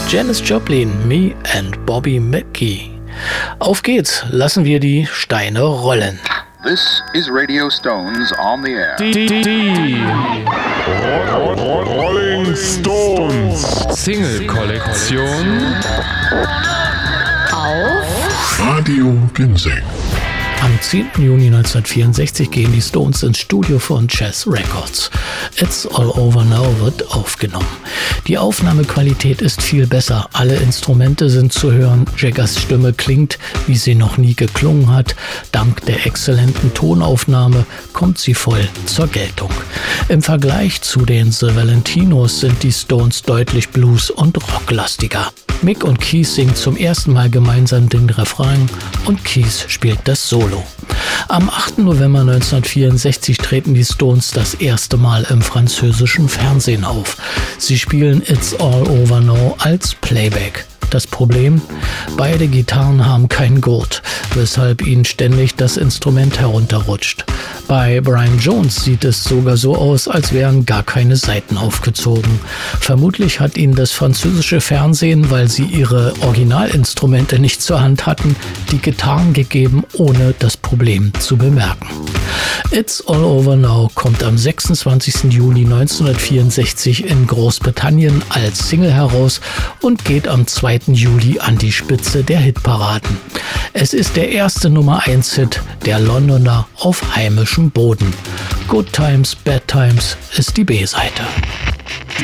Janis Joplin, Me and Bobby McGee. Auf geht's, lassen wir die Steine rollen. This is Radio Stones on the air. Rolling Stones Single-Kollektion auf Radio Ginseng. Am 10. Juni 1964 gehen die Stones ins Studio von Chess Records. It's All Over Now wird aufgenommen. Die Aufnahmequalität ist viel besser. Alle Instrumente sind zu hören. Jaggers Stimme klingt, wie sie noch nie geklungen hat. Dank der exzellenten Tonaufnahme kommt sie voll zur Geltung. Im Vergleich zu den The Valentinos sind die Stones deutlich blues- und rocklastiger. Mick und Keith singen zum ersten Mal gemeinsam den Refrain und Keith spielt das Solo. Am 8. November 1964 treten die Stones das erste Mal im französischen Fernsehen auf. Sie spielen It's All Over Now als Playback. Das Problem? Beide Gitarren haben keinen Gurt, weshalb ihnen ständig das Instrument herunterrutscht. Bei Brian Jones sieht es sogar so aus, als wären gar keine Saiten aufgezogen. Vermutlich hat ihnen das französische Fernsehen, weil sie ihre Originalinstrumente nicht zur Hand hatten, die Gitarren gegeben, ohne das Problem zu bemerken. It's All Over Now kommt am 26. Juli 1964 in Großbritannien als Single heraus und geht am 2. Juli an die Spitze der Hitparaden. Es ist der erste Nummer-1-Hit der Londoner auf heimischem Boden. Good Times, Bad Times ist die B-Seite.